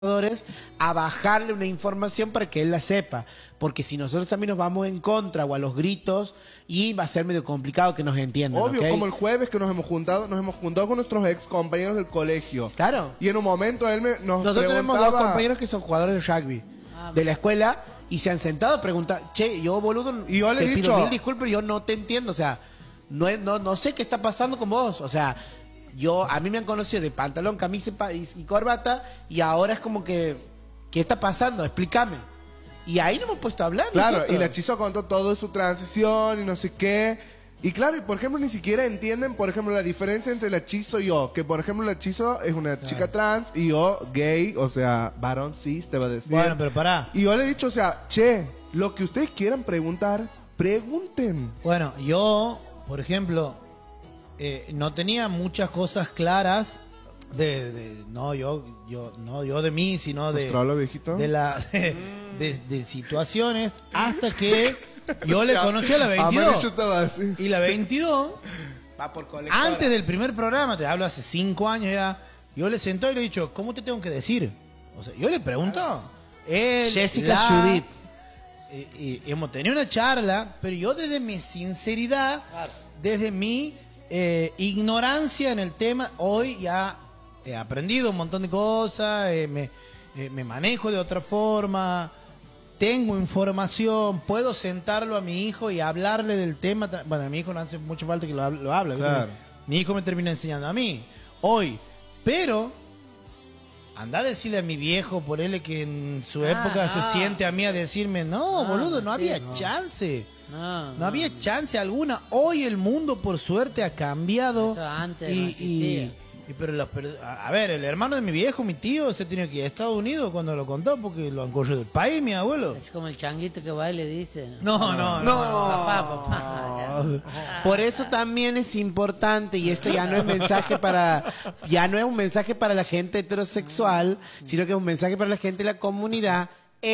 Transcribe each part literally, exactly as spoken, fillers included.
a bajarle una información para que él la sepa, porque si nosotros también nos vamos en contra o a los gritos, y va a ser medio complicado que nos entiendan. Obvio, ¿okay? como el jueves que nos hemos juntado, nos hemos juntado con nuestros ex compañeros del colegio. Claro. Y en un momento él me, nos Nosotros tenemos preguntaba... dos compañeros que son jugadores de rugby ah, de la escuela y se han sentado a preguntar, che, yo boludo, y yo le te he pido dicho, mil disculpas, yo no te entiendo, o sea, no, no, no sé qué está pasando con vos, o sea, yo, a mí me han conocido de pantalón, camisa y, y corbata, y ahora es como que, ¿qué está pasando? Explícame. Y ahí no hemos puesto a hablar. Claro, nosotros. y la Chizo contó todo de su transición y no sé qué. Y claro, y por ejemplo, ni siquiera entienden, por ejemplo, la diferencia entre la Chizo y yo. Que por ejemplo, la Chizo es una chica trans y yo gay, o sea, varón cis, te va a decir. Bueno, pero pará. Y yo le he dicho, o sea, che, lo que ustedes quieran preguntar, pregunten. Bueno, yo, por ejemplo, eh, no tenía muchas cosas claras de, de no yo yo no yo de mí, sino de ¿Mostralo, viejito? de la de, de, de situaciones hasta que yo le conocí a la veintidós. Y la veintidós va por colectora. Antes del primer programa, te hablo hace cinco años ya, yo le senté y le he dicho, ¿cómo te tengo que decir? O sea, yo le pregunto. Él, Jessica la, Judith. Y, y hemos tenido una charla, pero yo desde mi sinceridad, desde mi eh, ignorancia en el tema, hoy ya he aprendido un montón de cosas, eh, me, eh, me manejo de otra forma, tengo información, puedo sentarlo a mi hijo y hablarle del tema. Bueno, a mi hijo no hace mucha falta que lo, hable, lo hable. Claro. Mi hijo me termina enseñando a mí, hoy. Pero, anda a decirle a mi viejo, por él que en su Ah, época no. se siente a mí a decirme, no, No, boludo, no sí, había no. chance. No, No, no, había no. chance alguna. Hoy el mundo, por suerte, ha cambiado. Eso antes no y, existía. y- y pero los, pero, a, a ver, el hermano de mi viejo, mi tío, se tenía que ir a Estados Unidos cuando lo contó porque lo han corrido del país, mi abuelo. Es como el changuito que va y le dice. No, no, no. No, Papá, papá. por eso también es importante, y esto ya no es mensaje para, ya no es un mensaje para la gente heterosexual, sino que es un mensaje para la gente de la comunidad.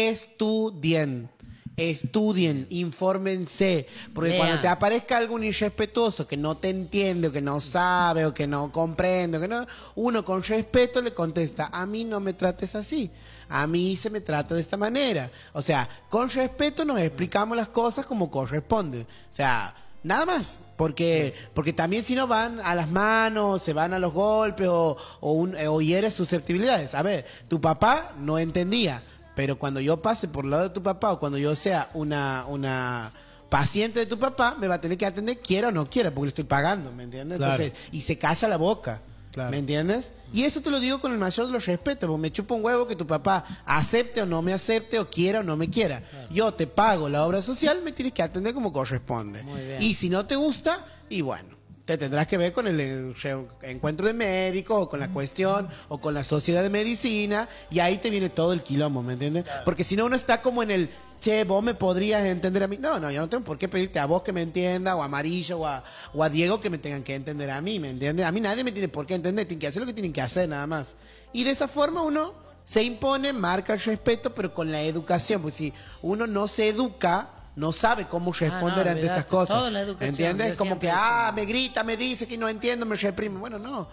Estudien, estudien, infórmense, porque Lean. cuando te aparezca algún irrespetuoso que no te entiende, o que no sabe, o que no comprende, o que no, uno con respeto le contesta, a mí no me trates así, a mí se me trata de esta manera. O sea, con respeto nos explicamos las cosas como corresponde. O sea, nada más, porque porque también si no van a las manos, se van a los golpes o, o, un, o hieres susceptibilidades. A ver, tu papá no entendía, pero cuando yo pase por el lado de tu papá o cuando yo sea una una paciente de tu papá, me va a tener que atender quiera o no quiera, porque le estoy pagando, ¿me entiendes? Claro. Entonces, y se calla la boca. Claro. ¿Me entiendes? Y eso te lo digo con el mayor de los respetos, porque me chupa un huevo que tu papá acepte o no me acepte, o quiera o no me quiera. Claro. Yo te pago la obra social, me tienes que atender como corresponde. Muy bien. Y si no te gusta, y bueno, te tendrás que ver con el en- re- encuentro de médicos, o con la cuestión, o con la sociedad de medicina, y ahí te viene todo el quilombo, ¿me entiendes? Claro. Porque si no uno está como en el, che, vos me podrías entender a mí. No, no, yo no tengo por qué pedirte a vos que me entienda, o a Amarillo, o a, o a Diego que me tengan que entender a mí, ¿me entiendes? A mí nadie me tiene por qué entender, tienen que hacer lo que tienen que hacer nada más. Y de esa forma uno se impone, marca el respeto, pero con la educación, pues si uno no se educa, no sabe cómo responder no, ante olvidate, estas cosas. todo la educación, ¿Entiendes? yo Como siempre que, digo. ah, me grita, me dice que no entiendo, me reprime. Bueno, no.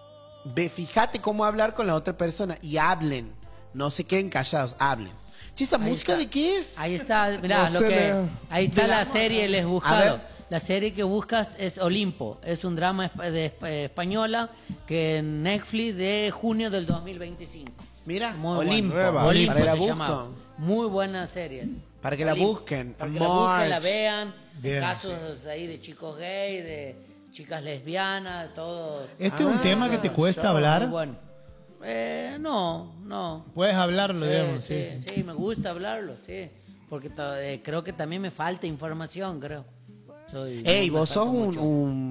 Ve, fíjate cómo hablar con la otra persona y hablen. No se queden callados, hablen. Che, ¿esa Ahí música está. de qué es? Ahí está, mirá, No lo sé, que Leo. ahí está De la la- serie Les A Buscado. ver. La serie que buscas es Olimpo, es un drama espa- de espa- española que en Netflix de junio del dos mil veinticinco. Mira, Muy Olimpo. buena. Nueva. Olimpo Para que la se llamaba. busquen. Muy buenas series. Para que la Olimpo. busquen. Para que la busquen, la March. vean. Bien, Casos ahí de chicos gay, de chicas lesbianas, todo. ¿Este es un Ah, tema que te cuesta Todo hablar? muy bueno. Eh, no, no. Puedes hablarlo, Sí, digamos. sí, Sí, sí. sí, me gusta hablarlo, sí. Porque to- eh, creo que también me falta información, creo. Soy, Ey, me vos falta sos un, mucho.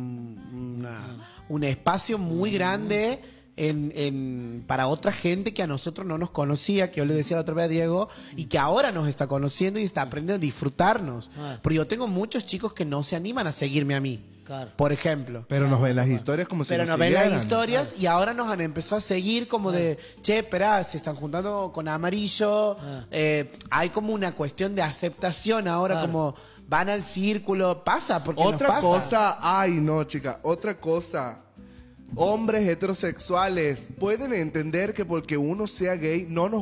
un, una- un espacio muy grande en, en, para otra gente que a nosotros no nos conocía, que yo le decía la otra vez a Diego, y que ahora nos está conociendo y está aprendiendo a disfrutarnos. Ah. Porque yo tengo muchos chicos que no se animan a seguirme a mí, Claro. por ejemplo. Pero nos ven las historias como si Pero nos nos ven las siguieran. historias y ahora nos han empezado a seguir como de, che, espera, se están juntando con Amarillo. Ah. Eh, hay como una cuestión de aceptación ahora, Claro. como van al círculo, pasa, porque Otra nos pasa. cosa, ay no, chica, otra cosa. Hombres heterosexuales pueden entender que porque uno sea gay no nos